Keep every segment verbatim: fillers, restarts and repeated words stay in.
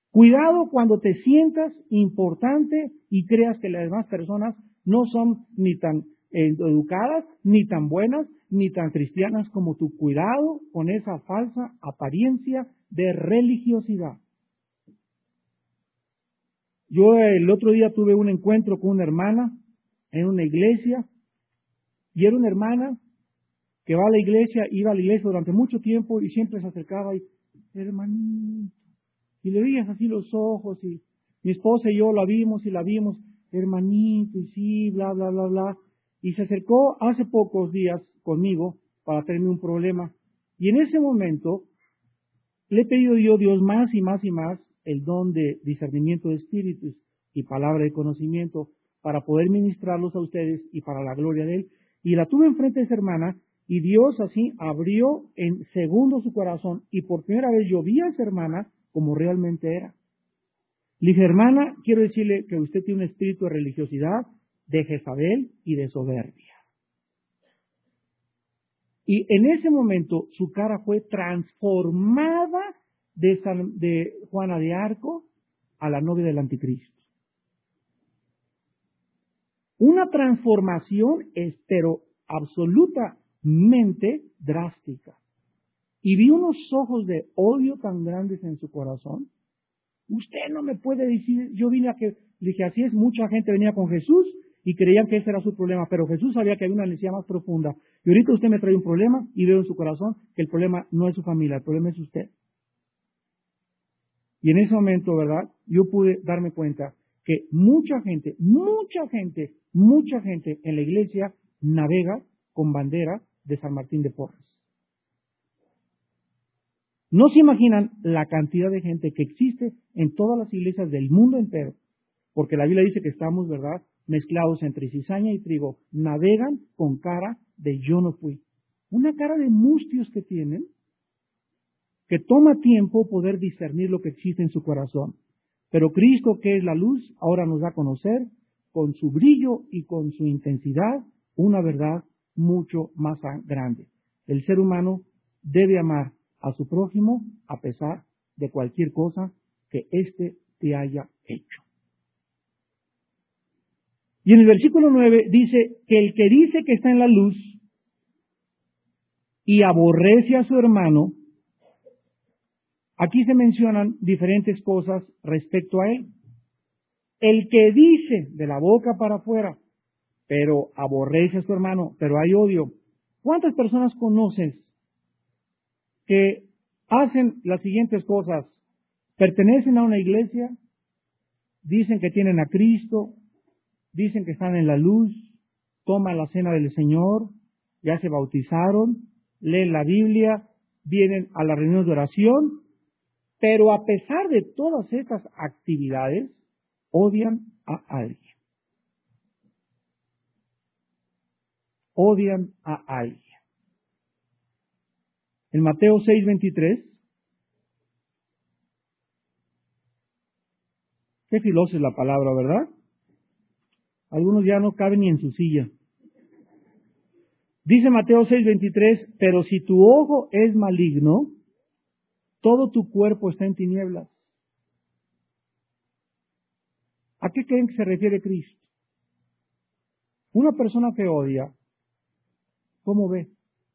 Cuidado cuando te sientas importante y creas que las demás personas no son ni tan eh, educadas, ni tan buenas, ni tan cristianas como tú. Cuidado con esa falsa apariencia de religiosidad. Yo el otro día tuve un encuentro con una hermana en una iglesia, y era una hermana que va a la iglesia, iba a la iglesia durante mucho tiempo y siempre se acercaba y, hermanito, y le veías así los ojos, y mi esposa y yo la vimos y la vimos, hermanito, y sí, bla, bla, bla, bla, y se acercó hace pocos días conmigo para tenerme un problema, y en ese momento le he pedido yo a Dios más y más y más el don de discernimiento de espíritus y palabra de conocimiento para poder ministrarlos a ustedes y para la gloria de Él. Y la tuve enfrente de esa hermana y Dios así abrió en segundo su corazón y por primera vez yo vi a esa hermana como realmente era. Le dije, hermana, quiero decirle que usted tiene un espíritu de religiosidad, de Jezabel y de soberbia. Y en ese momento su cara fue transformada de, San, de Juana de Arco a la novia del anticristo. Una transformación, es, pero absolutamente drástica. Y vi unos ojos de odio tan grandes en su corazón. Usted no me puede decir, yo vine a que, dije, así es, mucha gente venía con Jesús y creían que ese era su problema, pero Jesús sabía que había una necesidad más profunda. Y ahorita usted me trae un problema y veo en su corazón que el problema no es su familia, el problema es usted. Y en ese momento, ¿verdad? Yo pude darme cuenta que mucha gente, mucha gente, mucha gente en la iglesia navega con bandera de San Martín de Porres. No se imaginan la cantidad de gente que existe en todas las iglesias del mundo entero, porque la Biblia dice que estamos, ¿verdad?, mezclados entre cizaña y trigo, navegan con cara de yo no fui. Una cara de mustios que tienen, que toma tiempo poder discernir lo que existe en su corazón. Pero Cristo, que es la luz, ahora nos da a conocer, con su brillo y con su intensidad, una verdad mucho más grande. El ser humano debe amar a su prójimo a pesar de cualquier cosa que éste te haya hecho. Y en el versículo nueve dice que el que dice que está en la luz y aborrece a su hermano, aquí se mencionan diferentes cosas respecto a él. El que dice de la boca para afuera, pero aborrece a su hermano, pero hay odio. ¿Cuántas personas conoces que hacen las siguientes cosas? Pertenecen a una iglesia, dicen que tienen a Cristo, dicen que están en la luz, toman la cena del Señor, ya se bautizaron, leen la Biblia, vienen a la reunión de oración, pero a pesar de todas estas actividades, odian a alguien. Odian a alguien. En Mateo seis veintitrés, qué filosa es la palabra, ¿verdad? Algunos ya no caben ni en su silla. Dice Mateo seis veintitrés, pero si tu ojo es maligno, todo tu cuerpo está en tinieblas. ¿A qué creen que se refiere Cristo? Una persona que odia, ¿cómo ve?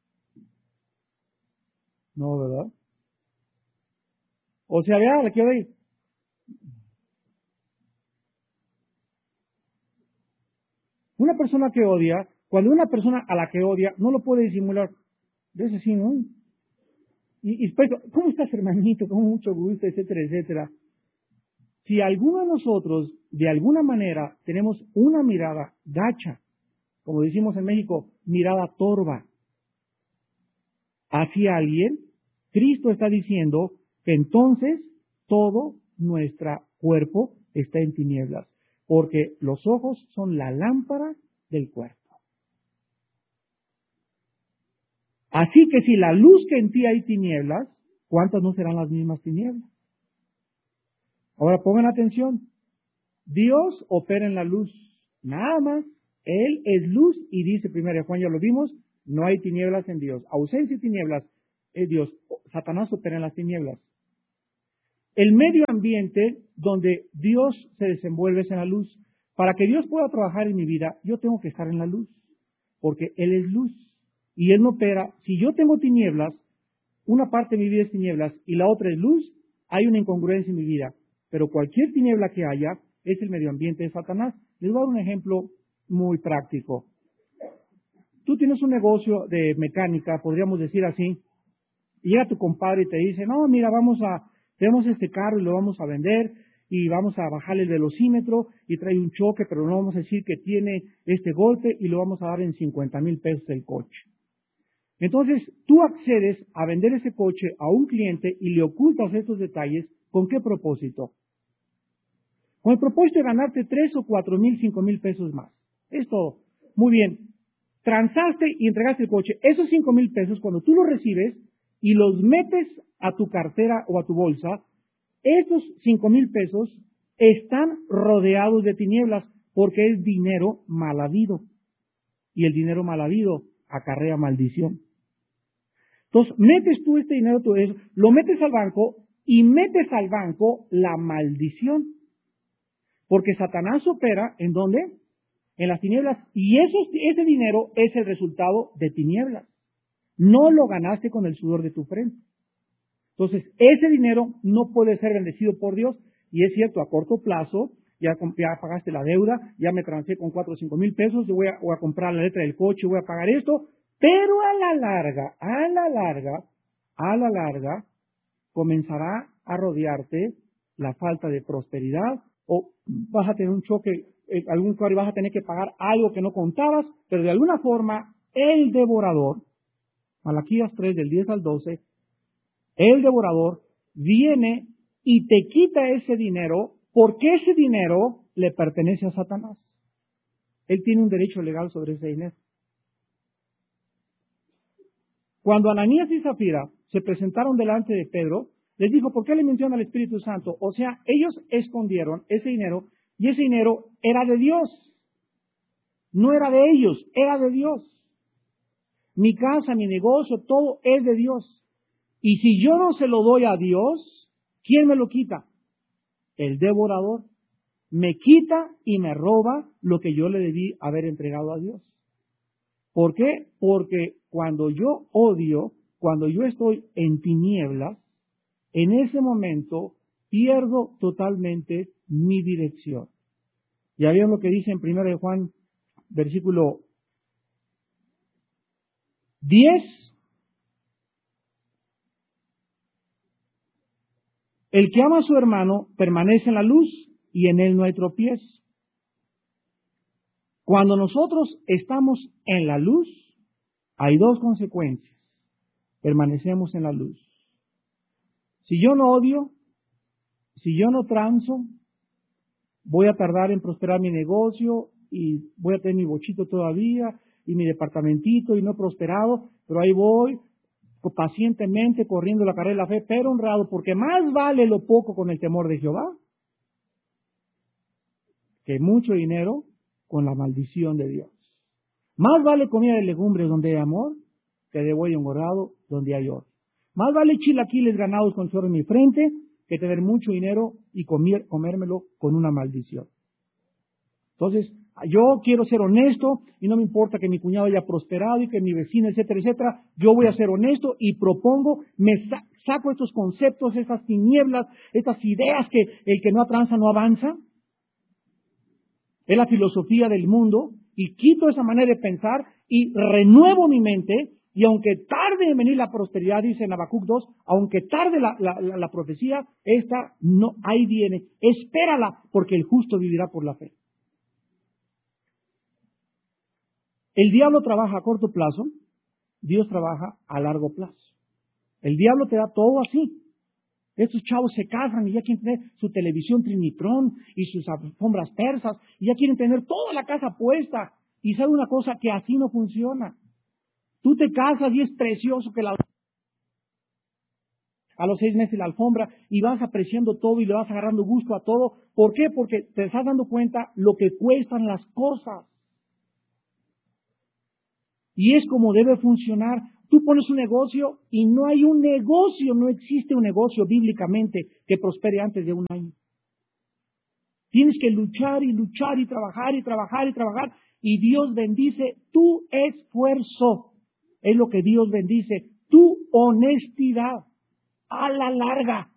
No, ¿verdad? O sea, vea, le quiero ir. Una persona que odia, cuando una persona a la que odia no lo puede disimular, de ese sí, ¿no? Y, y después, ¿cómo estás, hermanito? Con mucho gusto, etcétera, etcétera. Si alguno de nosotros, de alguna manera, tenemos una mirada gacha, como decimos en México, mirada torva, hacia alguien, Cristo está diciendo que entonces todo nuestro cuerpo está en tinieblas, porque los ojos son la lámpara del cuerpo. Así que si la luz que en ti hay tinieblas, ¿cuántas no serán las mismas tinieblas? Ahora pongan atención. Dios opera en la luz, nada más. Él es luz y dice primero Juan, ya lo vimos, no hay tinieblas en Dios. Ausencia y tinieblas es Dios. Satanás opera en las tinieblas. El medio ambiente donde Dios se desenvuelve es en la luz. Para que Dios pueda trabajar en mi vida, yo tengo que estar en la luz, porque Él es luz y Él no opera. Si yo tengo tinieblas, una parte de mi vida es tinieblas y la otra es luz, hay una incongruencia en mi vida. Pero cualquier tiniebla que haya es el medio ambiente de Satanás. Les voy a dar un ejemplo muy práctico. Tú tienes un negocio de mecánica, podríamos decir así, y llega tu compadre y te dice, no, mira, vamos a, tenemos este carro y lo vamos a vender y vamos a bajarle el velocímetro y trae un choque, pero no vamos a decir que tiene este golpe y lo vamos a dar en cincuenta mil pesos el coche. Entonces, tú accedes a vender ese coche a un cliente y le ocultas estos detalles. ¿Con qué propósito? Con el propósito de ganarte tres o cuatro mil, cinco mil pesos más. Es todo. Muy bien. Transaste y entregaste el coche. Esos cinco mil pesos, cuando tú los recibes y los metes a tu cartera o a tu bolsa, esos cinco mil pesos están rodeados de tinieblas porque es dinero mal habido. Y el dinero mal habido acarrea maldición. Entonces, metes tú este dinero, tú eso, lo metes al banco y metes al banco la maldición. Porque Satanás opera, ¿en dónde? En las tinieblas. Y esos, ese dinero es el resultado de tinieblas. No lo ganaste con el sudor de tu frente. Entonces, ese dinero no puede ser bendecido por Dios. Y es cierto, a corto plazo, ya, ya pagaste la deuda, ya me transé con cuatro o cinco mil pesos, yo voy a, voy a comprar la letra del coche, voy a pagar esto. Pero a la larga, a la larga, a la larga, comenzará a rodearte la falta de prosperidad o vas a tener un choque, en algún lugar y vas a tener que pagar algo que no contabas, pero de alguna forma el devorador, Malaquías tres del diez al doce, el devorador viene y te quita ese dinero porque ese dinero le pertenece a Satanás. Él tiene un derecho legal sobre ese dinero. Cuando Ananías y Zafira se presentaron delante de Pedro, les dijo, ¿por qué le menciona al Espíritu Santo? O sea, ellos escondieron ese dinero y ese dinero era de Dios. No era de ellos, era de Dios. Mi casa, mi negocio, todo es de Dios. Y si yo no se lo doy a Dios, ¿quién me lo quita? El devorador. Me quita y me roba lo que yo le debí haber entregado a Dios. ¿Por qué? Porque cuando yo odio, cuando yo estoy en tinieblas, en ese momento pierdo totalmente mi dirección. Ya vieron lo que dice en primero de Juan, versículo diez. El que ama a su hermano permanece en la luz y en él no hay tropiezo. Cuando nosotros estamos en la luz, hay dos consecuencias. Permanecemos en la luz. Si yo no odio, si yo no transo, voy a tardar en prosperar mi negocio y voy a tener mi bochito todavía y mi departamentito y no he prosperado, pero ahí voy pacientemente corriendo la carrera de la fe, pero honrado, porque más vale lo poco con el temor de Jehová que mucho dinero con la maldición de Dios. Más vale comida de legumbres donde hay amor que de buey engordado donde hay odio. Más vale chilaquiles ganados con suero en mi frente que tener mucho dinero y comer, comérmelo con una maldición. Entonces, yo quiero ser honesto y no me importa que mi cuñado haya prosperado y que mi vecino, etcétera, etcétera. Yo voy a ser honesto y propongo, me sa- saco estos conceptos, estas tinieblas, estas ideas que el que no atranza no avanza. Es la filosofía del mundo y quito esa manera de pensar y renuevo mi mente. Y aunque tarde en venir la prosperidad, dice en Habacuc dos, aunque tarde la, la, la, la profecía, esta no, ahí viene. Espérala, porque el justo vivirá por la fe. El diablo trabaja a corto plazo, Dios trabaja a largo plazo. El diablo te da todo así. Estos chavos se casan y ya quieren tener su televisión Trinitron y sus alfombras persas y ya quieren tener toda la casa puesta. Y sabe una cosa, que así no funciona. Tú te casas y es precioso que la... a los seis meses la alfombra y vas apreciando todo y le vas agarrando gusto a todo. ¿Por qué? Porque te estás dando cuenta lo que cuestan las cosas. Y es como debe funcionar. Tú pones un negocio y no hay un negocio, no existe un negocio bíblicamente que prospere antes de un año. Tienes que luchar y luchar y trabajar y trabajar y trabajar y Dios bendice tu esfuerzo. Es lo que Dios bendice, tu honestidad a la larga.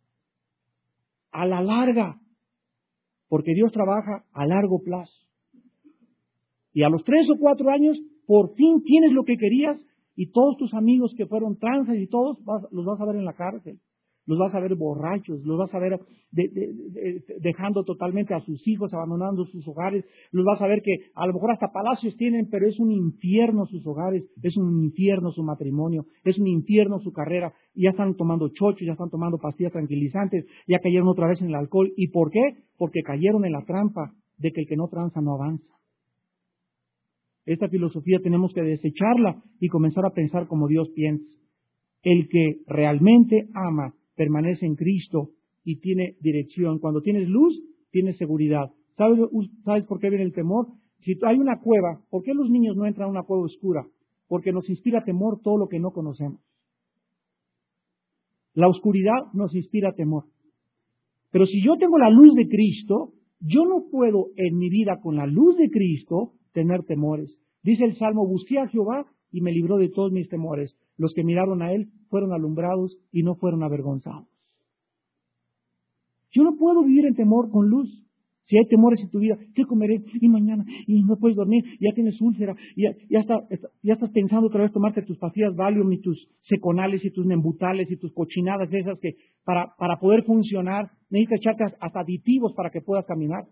A la larga. Porque Dios trabaja a largo plazo. Y a los tres o cuatro años, por fin tienes lo que querías y todos tus amigos que fueron tranzas y todos vas, los vas a ver en la cárcel. Los vas a ver borrachos, los vas a ver de, de, de, dejando totalmente a sus hijos, abandonando sus hogares. Los vas a ver que a lo mejor hasta palacios tienen, pero es un infierno sus hogares, es un infierno su matrimonio, es un infierno su carrera. Ya están tomando chochos, ya están tomando pastillas tranquilizantes, ya cayeron otra vez en el alcohol. ¿Y por qué? Porque cayeron en la trampa de que el que no tranza no avanza. Esta filosofía tenemos que desecharla y comenzar a pensar como Dios piensa. El que realmente ama permanece en Cristo y tiene dirección. Cuando tienes luz, tienes seguridad. ¿Sabes, ¿Sabes por qué viene el temor? Si hay una cueva, ¿por qué los niños no entran a una cueva oscura? Porque nos inspira temor todo lo que no conocemos. La oscuridad nos inspira temor. Pero si yo tengo la luz de Cristo, yo no puedo en mi vida con la luz de Cristo tener temores. Dice el Salmo, busqué a Jehová y me libró de todos mis temores. Los que miraron a Él fueron alumbrados y no fueron avergonzados. Yo no puedo vivir en temor con luz. Si hay temores en tu vida, ¿qué comeré? Y mañana, y no puedes dormir, ya tienes úlcera, ya, ya, está, ya estás pensando otra vez tomarte tus pastillas Valium y tus seconales y tus nembutales y tus cochinadas esas que para, para poder funcionar necesitas echarte hasta aditivos para que puedas caminar.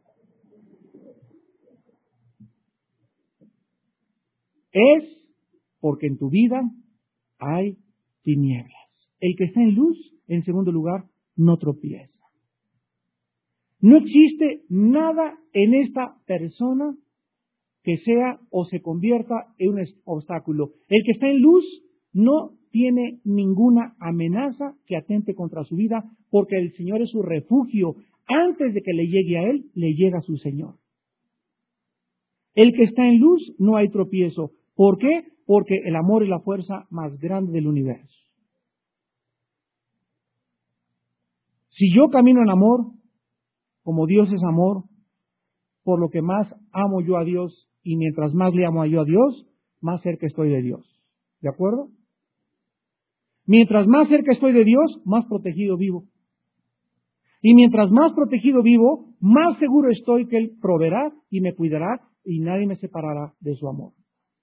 Es porque en tu vida hay tinieblas. El que está en luz, en segundo lugar, no tropieza. No existe nada en esta persona que sea o se convierta en un obstáculo. El que está en luz no tiene ninguna amenaza que atente contra su vida, porque el Señor es su refugio. Antes de que le llegue a Él, le llega su Señor. El que está en luz no hay tropiezo. ¿Por qué? Porque el amor es la fuerza más grande del universo. Si yo camino en amor, como Dios es amor, por lo que más amo yo a Dios, y mientras más le amo a yo a Dios, más cerca estoy de Dios. ¿De acuerdo? Mientras más cerca estoy de Dios, más protegido vivo. Y mientras más protegido vivo, más seguro estoy que Él proveerá y me cuidará y nadie me separará de su amor.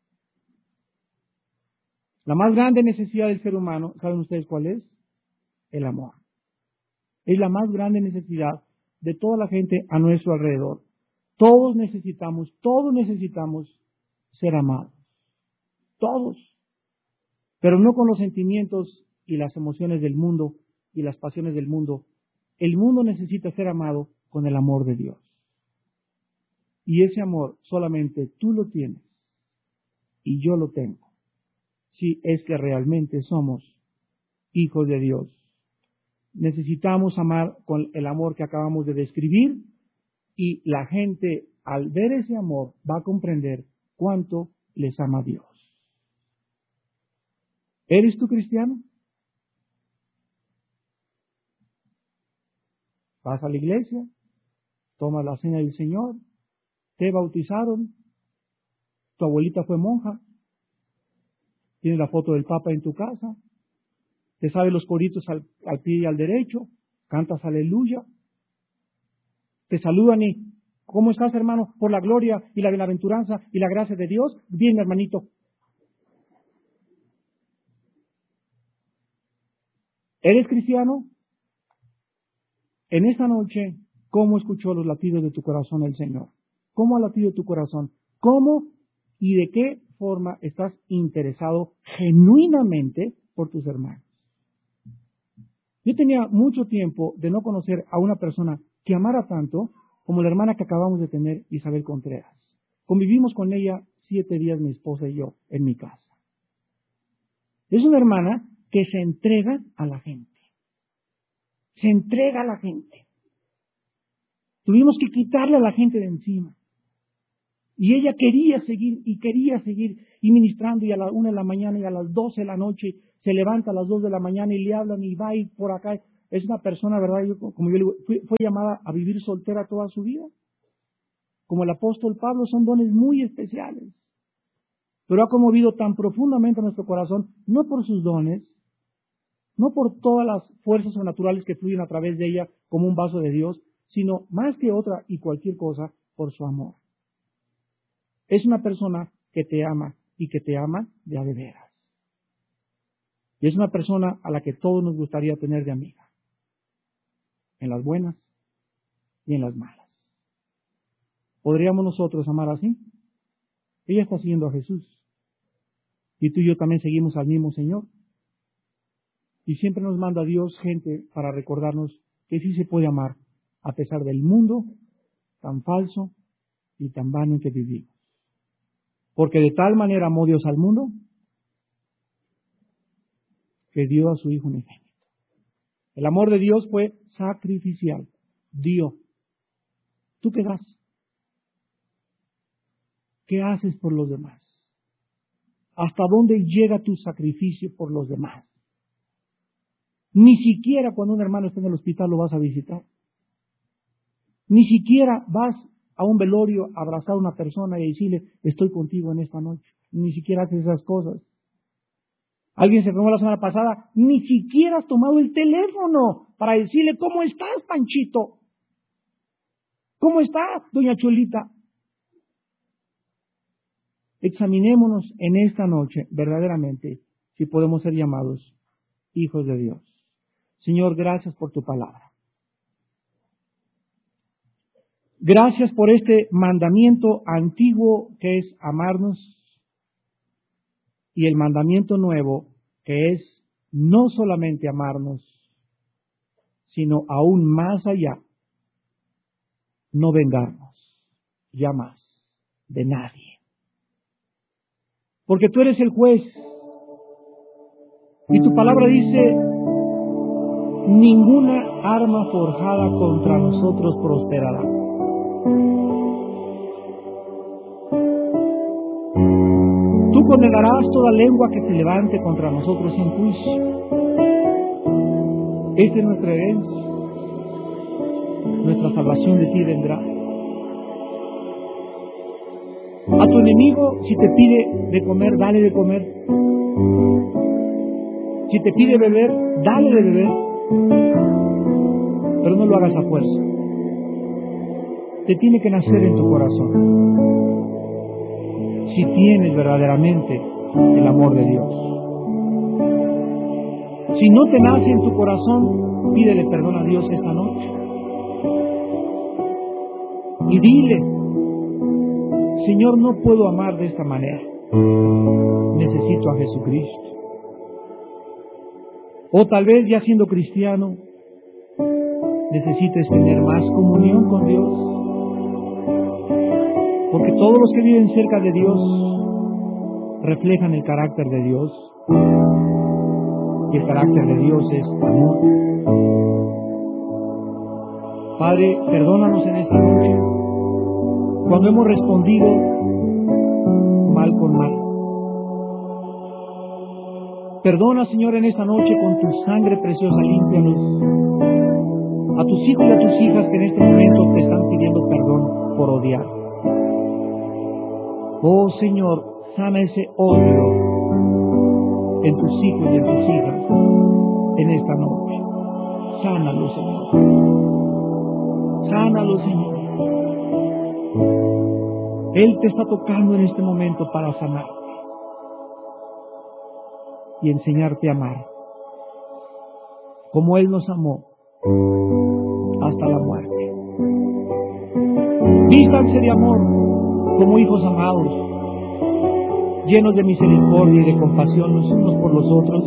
La más grande necesidad del ser humano, ¿saben ustedes cuál es? El amor. Es la más grande necesidad de toda la gente a nuestro alrededor. Todos necesitamos, todos necesitamos ser amados. Todos. Pero no con los sentimientos y las emociones del mundo y las pasiones del mundo. El mundo necesita ser amado con el amor de Dios. Y ese amor solamente tú lo tienes y yo lo tengo. Si es que realmente somos hijos de Dios. Necesitamos amar con el amor que acabamos de describir y la gente al ver ese amor va a comprender cuánto les ama Dios. ¿Eres tú cristiano? Vas a la iglesia, tomas la cena del Señor, te bautizaron, tu abuelita fue monja, tienes la foto del Papa en tu casa, te sabes los coritos al, al pie y al derecho, cantas aleluya, te saludan y ¿cómo estás, hermano? Por la gloria y la bienaventuranza y la gracia de Dios, bien, hermanito. ¿Eres cristiano? En esta noche, ¿cómo escuchó los latidos de tu corazón el Señor? ¿Cómo ha latido tu corazón? ¿Cómo y de qué forma estás interesado genuinamente por tus hermanos? Yo tenía mucho tiempo de no conocer a una persona que amara tanto como la hermana que acabamos de tener, Isabel Contreras. Convivimos con ella siete días, mi esposa y yo, en mi casa. Es una hermana que se entrega a la gente. Se entrega a la gente. Tuvimos que quitarle a la gente de encima. Y ella quería seguir y quería seguir y ministrando, y a la una de la mañana y a las doce de la noche se levanta a las dos de la mañana y le hablan y va y por acá. Es una persona, ¿verdad? Yo, como yo le digo, fue, fue llamada a vivir soltera toda su vida. Como el apóstol Pablo, son dones muy especiales. Pero ha conmovido tan profundamente a nuestro corazón, no por sus dones, no por todas las fuerzas sobrenaturales que fluyen a través de ella como un vaso de Dios, sino más que otra y cualquier cosa, por su amor. Es una persona que te ama y que te ama de a de veras. Y es una persona a la que todos nos gustaría tener de amiga. En las buenas y en las malas. ¿Podríamos nosotros amar así? Ella está siguiendo a Jesús. Y tú y yo también seguimos al mismo Señor. Y siempre nos manda Dios gente para recordarnos que sí se puede amar a pesar del mundo tan falso y tan vano en que vivimos. Porque de tal manera amó Dios al mundo que dio a su Hijo unigénito. El amor de Dios fue sacrificial. Dio. ¿Tú qué das? ¿Qué haces por los demás? ¿Hasta dónde llega tu sacrificio por los demás? Ni siquiera cuando un hermano está en el hospital lo vas a visitar. Ni siquiera vas a un velorio a abrazar a una persona y decirle, estoy contigo en esta noche. Ni siquiera haces esas cosas. Alguien se enfermó la semana pasada, ni siquiera has tomado el teléfono para decirle, ¿cómo estás, Panchito? ¿Cómo está, doña Cholita? Examinémonos en esta noche verdaderamente si podemos ser llamados hijos de Dios. Señor, gracias por tu palabra. Gracias por este mandamiento antiguo que es amarnos y el mandamiento nuevo que es no solamente amarnos, sino aún más allá, no vengarnos ya más de nadie. Porque tú eres el juez y tu palabra dice, ninguna arma forjada contra nosotros prosperará. Tú condenarás toda lengua que se levante contra nosotros en juicio. Esta es nuestra herencia. Nuestra salvación de ti vendrá. A tu enemigo, si te pide de comer, dale de comer. Si te pide beber, dale de beber. Pero no lo hagas a fuerza. Te tiene que nacer en tu corazón. Si tienes verdaderamente el amor de Dios. Si no te nace en tu corazón, pídele perdón a Dios esta noche. Y dile, Señor, no puedo amar de esta manera. Necesito a Jesucristo. O tal vez ya siendo cristiano, necesites tener más comunión con Dios. Porque todos los que viven cerca de Dios reflejan el carácter de Dios. Y el carácter de Dios es amor. Padre, perdónanos en esta noche cuando hemos respondido mal con mal. Perdona, Señor, en esta noche con tu sangre preciosa, límpianos. A tus hijos y a tus hijas que en este momento te están pidiendo perdón por odiar. Oh Señor, sana ese odio en tus hijos y en tus hijas en esta noche. Sánalo, Señor. Sánalo, Señor. Él te está tocando en este momento para sanarte y enseñarte a amar como Él nos amó hasta la muerte. Vístanse de amor como hijos amados, llenos de misericordia y de compasión los unos por los otros.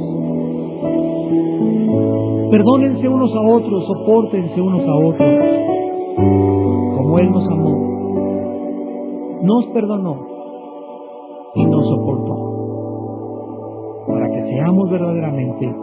Perdónense unos a otros, sopórtense unos a otros, como Él nos amó, nos perdonó y nos soportó, para que seamos verdaderamente